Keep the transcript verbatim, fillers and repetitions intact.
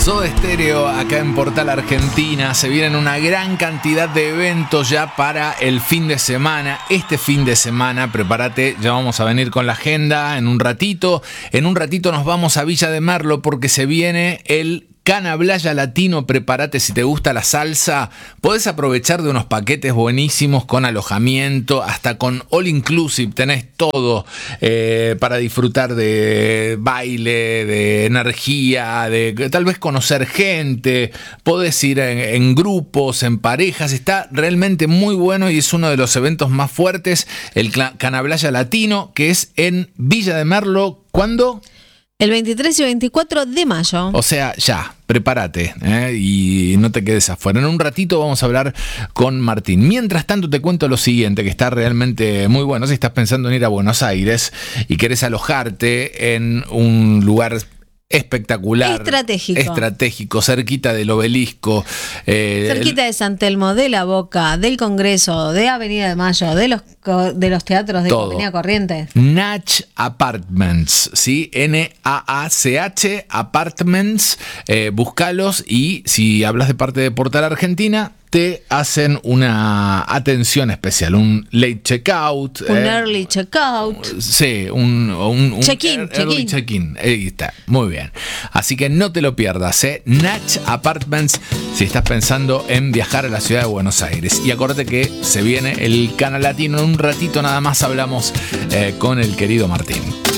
Soda Stereo acá en Portal Argentina. Se vienen una gran cantidad de eventos ya para el fin de semana. Este fin de semana, prepárate, ya vamos a venir con la agenda en un ratito. En un ratito nos vamos a Villa de Merlo porque se viene el Canablaya Latino. Prepárate, si te gusta la salsa, podés aprovechar de unos paquetes buenísimos con alojamiento, hasta con all inclusive. Tenés todo eh, para disfrutar de baile, de energía, de tal vez conocer gente. Podés ir en, en grupos, en parejas. Está realmente muy bueno y es uno de los eventos más fuertes, el Canablaya Latino, que es en Villa de Merlo. ¿Cuándo? El veintitrés y veinticuatro de mayo. O sea, ya, prepárate ¿eh? y no te quedes afuera. En un ratito vamos a hablar con Martín. Mientras tanto te cuento lo siguiente, que está realmente muy bueno. Si estás pensando en ir a Buenos Aires y querés alojarte en un lugar espectacular, estratégico, estratégico, cerquita del Obelisco, eh, cerquita de San Telmo, de La Boca, del Congreso, de Avenida de Mayo, de los de los teatros de todo. Avenida Corrientes. Natch Apartments, ¿sí? N A A C H Apartments, eh, búscalos y si hablas de parte de Portal Argentina, te hacen una atención especial, un late checkout. Un eh, early checkout. Sí, un, un, un check-in. Early check-in. Ahí está, muy bien. Así que no te lo pierdas, ¿eh? Natch Apartments, si estás pensando en viajar a la ciudad de Buenos Aires. Y acuérdate que se viene el Canal Latino. En un ratito nada más hablamos eh, con el querido Martín.